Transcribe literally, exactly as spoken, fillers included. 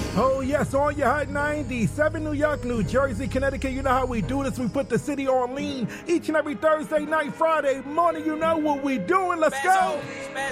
Oh, yes, on your Hot ninety-seven, New York, New Jersey, Connecticut. You know how we do this. We put the city on lean each and every Thursday night, Friday morning. You know what we doing. Let's go.